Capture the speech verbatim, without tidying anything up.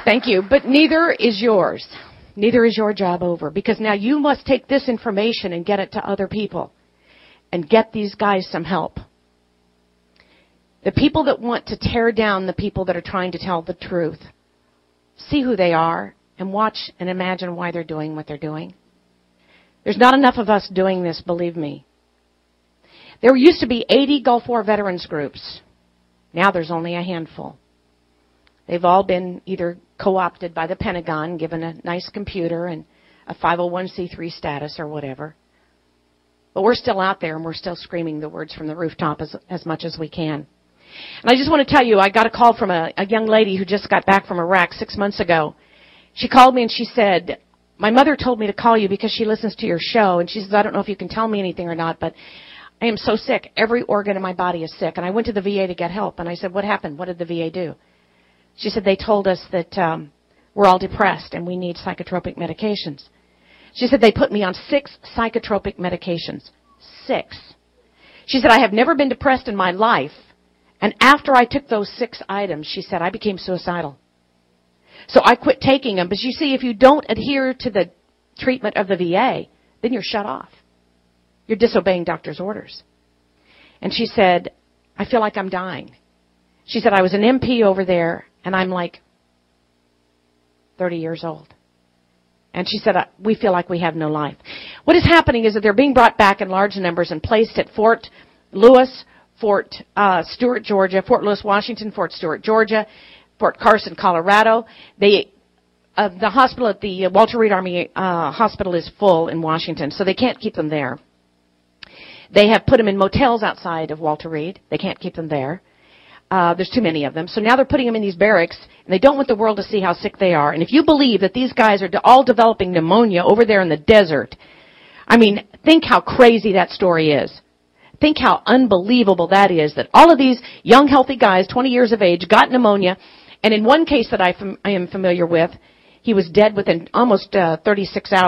Thank you. But neither is yours. Neither is your job over. Because now you must take this information and get it to other people. And get these guys some help. The people that want to tear down the people that are trying to tell the truth. See who they are and watch and imagine why they're doing what they're doing. There's not enough of us doing this, believe me. There used to be eighty Gulf War veterans groups. Now there's only a handful. They've all been either co-opted by the Pentagon, given a nice computer and a five oh one c three status or whatever. But we're still out there and we're still screaming the words from the rooftop as, as much as we can. And I just want to tell you, I got a call from a, a young lady who just got back from Iraq six months ago. She called me and she said, my mother told me to call you because she listens to your show. And she says, I don't know if you can tell me anything or not, but I am so sick. Every organ in my body is sick. And I went to the V A to get help. And I said, what happened? What did the V A do? She said, they told us that um, we're all depressed and we need psychotropic medications. She said, they put me on six psychotropic medications. Six. She said, I have never been depressed in my life. And after I took those six items, she said, I became suicidal. So I quit taking them. But you see, if you don't adhere to the treatment of the V A, then you're shut off. You're disobeying doctor's orders. And she said, I feel like I'm dying. She said, I was an M P over there, and I'm like thirty years old. And she said, we feel like we have no life. What is happening is that they're being brought back in large numbers and placed at Fort Lewis, Fort uh, Stewart, Georgia, Fort Lewis, Washington, Fort Stewart, Georgia, Fort Carson, Colorado. They, uh, the hospital at the Walter Reed Army uh, Hospital is full in Washington, so they can't keep them there. They have put them in motels outside of Walter Reed. They can't keep them there. Uh, there's too many of them. So now they're putting them in these barracks, and they don't want the world to see how sick they are. And if you believe that these guys are all developing pneumonia over there in the desert, I mean, think how crazy that story is. Think how unbelievable that is, that all of these young, healthy guys, twenty years of age, got pneumonia. And in one case that I, fam- I am familiar with, he was dead within almost uh, thirty-six hours.